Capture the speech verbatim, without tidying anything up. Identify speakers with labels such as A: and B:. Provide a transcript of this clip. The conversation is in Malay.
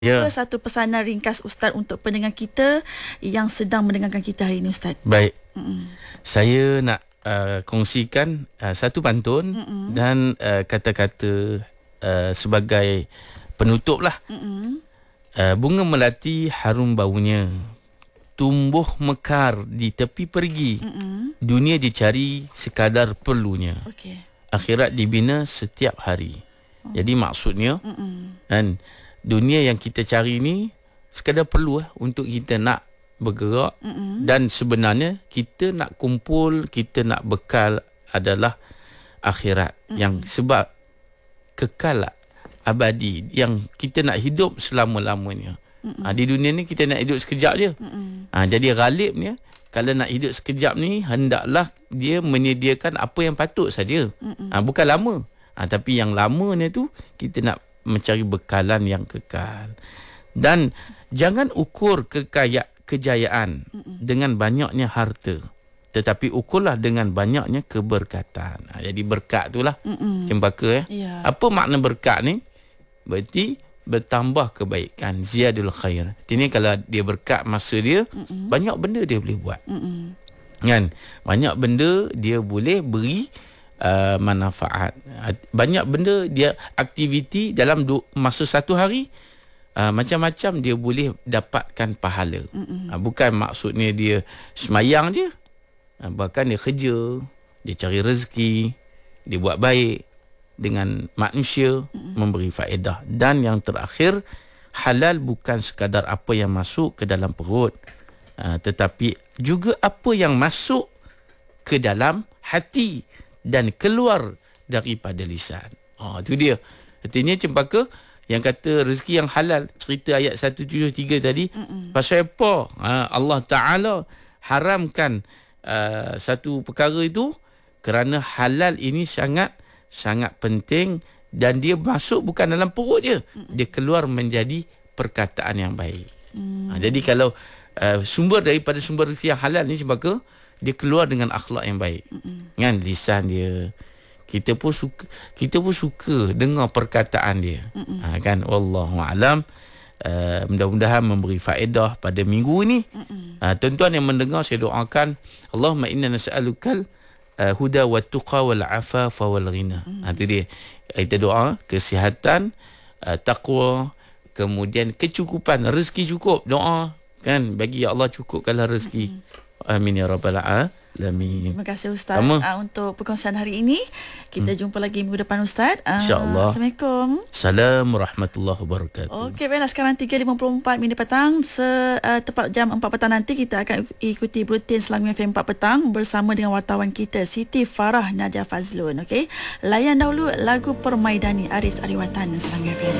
A: Ya.
B: Satu pesanan ringkas Ustaz untuk pendengar kita yang sedang mendengarkan kita hari ini, Ustaz.
A: Baik.
B: Mm-mm.
A: Saya nak uh, kongsikan uh, satu pantun
B: Mm-mm.
A: dan uh, kata-kata uh, sebagai penutup lah.
B: Mm-mm.
A: Uh, bunga melati harum baunya, tumbuh mekar di tepi pergi.
B: Mm-mm.
A: Dunia dicari sekadar perlunya.
B: Okey.
A: Akhirat dibina setiap hari. Oh. Jadi maksudnya,
B: Mm-mm.
A: kan, dunia yang kita cari ni sekadar perlu lah untuk kita nak bergerak. Mm-mm. Dan sebenarnya kita nak kumpul, kita nak bekal adalah akhirat. Mm-mm. Yang sebab kekal lah, abadi, yang kita nak hidup selama-lamanya. Ha, di dunia ni kita nak hidup sekejap je. Ha, jadi ghalibnya kalau nak hidup sekejap ni, hendaklah dia menyediakan apa yang patut saja. Ha, bukan lama. Ha, tapi yang lamanya tu kita nak mencari bekalan yang kekal. Dan jangan ukur kekaya, kejayaan Mm-mm. dengan banyaknya harta, tetapi ukurlah dengan banyaknya keberkatan. Ha, jadi berkat itulah cempaka. Eh.
B: Yeah.
A: Apa makna berkat ni? Berarti bertambah kebaikan, ziyadul khair. Ini kalau dia berkat masa dia, Mm-mm. banyak benda dia boleh buat. Mm-mm. Kan? Banyak benda dia boleh beri Uh, manfaat. Banyak benda dia aktiviti dalam du- masa satu hari, uh, macam-macam dia boleh dapatkan pahala. Uh, bukan maksudnya dia semayang je, uh, bahkan dia kerja, dia cari rezeki, dia buat baik dengan manusia, Mm-mm. memberi faedah. Dan yang terakhir, halal bukan sekadar apa yang masuk ke dalam perut, uh, tetapi juga apa yang masuk ke dalam hati dan keluar daripada lisan. Oh, itu dia. Artinya cempaka yang kata rezeki yang halal, cerita ayat seratus tujuh puluh tiga tadi, Mm-mm. pasal apa? Ha, Allah Ta'ala haramkan uh, satu perkara itu kerana halal ini sangat sangat penting dan dia masuk bukan dalam perut je, Mm-mm. dia keluar menjadi perkataan yang baik. Mm. Ha, jadi kalau uh, sumber daripada sumber rezeki yang halal ni cempaka, dia keluar dengan akhlak yang baik. Mm-mm. Kan, lisan dia, kita pun suka kita pun suka dengar perkataan dia. Ha, kan, wallahu alam. Uh, mudah-mudahan memberi faedah pada minggu ini. Uh, tuan-tuan yang mendengar, saya doakan, Allahumma inna nas'alukal uh, huda wat tuqa wal afafa wal ghina. Ha, itu dia. Kita doa kesihatan, uh, takwa, kemudian kecukupan, rezeki cukup. Doa kan, bagi ya Allah cukupkanlah rezeki. Mm-mm. Amin ya rabbal alamin.
B: Terima kasih Ustaz uh, untuk perkongsian hari ini. Kita hmm. jumpa lagi minggu depan Ustaz. Uh,
A: InsyaAllah.
B: Assalamualaikum.
A: Assalamualaikum warahmatullahi wabarakatuh.
B: Okey, baiklah, sekarang tiga lima puluh empat minit petang. Se, uh, tepat jam empat petang nanti kita akan ikuti Buletin Selangor F M empat petang bersama dengan wartawan kita Siti Farah Nadia Fazlun. Okey, layan dahulu lagu Permaidani Aris Ariwatan Selangor F M.